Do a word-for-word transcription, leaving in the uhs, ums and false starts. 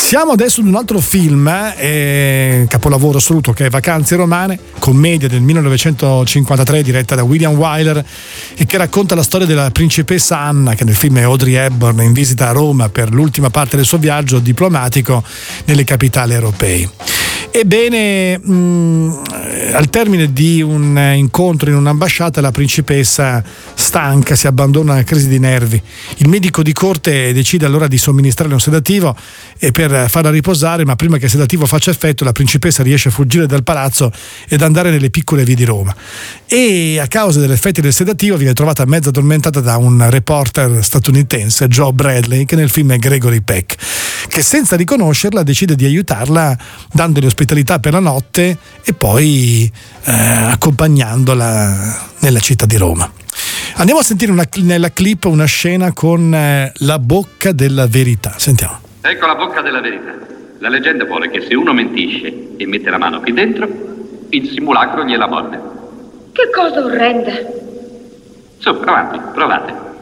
Siamo adesso ad un altro film, eh, capolavoro assoluto, che è Vacanze romane, commedia del millenovecentocinquantatré diretta da William Wyler, e che racconta la storia della principessa Anna, che nel film è Audrey Hepburn, in visita a Roma per l'ultima parte del suo viaggio diplomatico nelle capitali europee. Ebbene, mh, al termine di un incontro in un'ambasciata, la principessa, stanca, si abbandona a una crisi di nervi. Il medico di corte decide allora di somministrarle un sedativo e per farla riposare, ma prima che il sedativo faccia effetto, la principessa riesce a fuggire dal palazzo ed andare nelle piccole vie di Roma. E a causa degli effetti del sedativo viene trovata mezza addormentata da un reporter statunitense, Joe Bradley, che nel film è Gregory Peck, che senza riconoscerla decide di aiutarla dandole ospitalità per la notte e poi eh, accompagnandola nella città di Roma. Andiamo a sentire una, nella clip una scena con eh, la bocca della verità. Sentiamo. Ecco la bocca della verità. La leggenda vuole che se uno mentisce e mette la mano qui dentro, il simulacro gliela morde. Che cosa orrenda! Su, provate, provate.